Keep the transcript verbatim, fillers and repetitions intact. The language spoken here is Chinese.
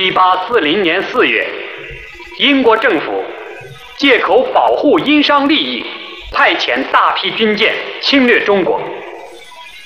一八四零年四月，英国政府借口保护英商利益，派遣大批军舰侵略中国，